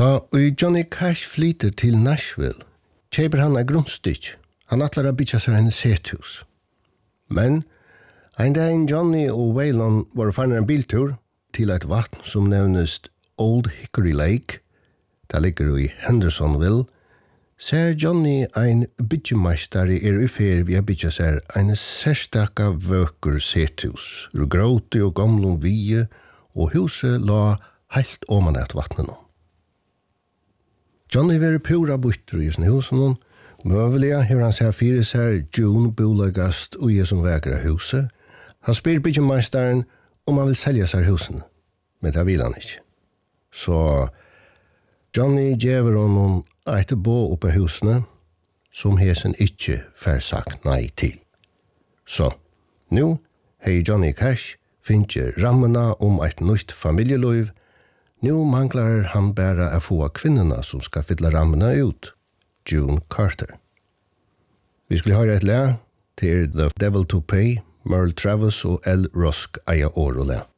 Ta og Johnny Cash flyter til Nashville, kjøper han en grunnstikk. Han atler å bytja seg en sethus. Men en dag Johnny og Waylon var fannet en biltur til et vatten som nevnes Old Hickory Lake. Det ligger i Hendersonville. Ser Johnny ein bytjemeister i fer vi har bytja seg en særstaka vøker sethus. Gråte og gamle vie, og huset la helt oman et vattnet nå. Johnny var pura bytter i sin husen. Møvelige har han seg fire seg June bolagast og i som veker av huset. Han spyr bytjemeisteren om han vil selge seg husen, men det vil han ikke. Så Johnny gjever honom et bo oppe husene som hesen ikke får sagt nei til. Så nå har Johnny Cash finner rammene om et nytt familieliv. Nå manglar han bare å få kvinnorna som skal fylle rammene ut. June Carter. Vi skulle høre et le til The Devil to Pay, Merle Travis og L. Rusk eier år og le.